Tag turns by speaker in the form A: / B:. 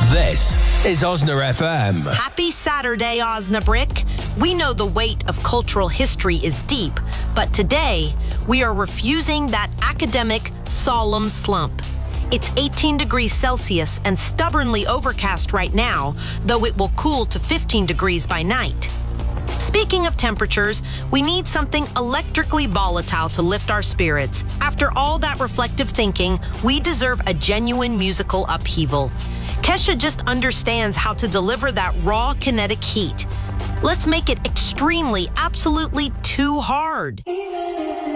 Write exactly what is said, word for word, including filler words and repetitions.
A: This is Osna F M.
B: Happy Saturday, Osnabrick. We know the weight of cultural history is deep, but today we are refusing that academic, solemn slump. It's eighteen degrees Celsius and stubbornly overcast right now, though it will cool to fifteen degrees by night. Speaking of temperatures, we need something electrically volatile to lift our spirits. After all that reflective thinking, we deserve a genuine musical upheaval. Kesha just understands how to deliver that raw kinetic heat. Let's make it extremely, absolutely too hard.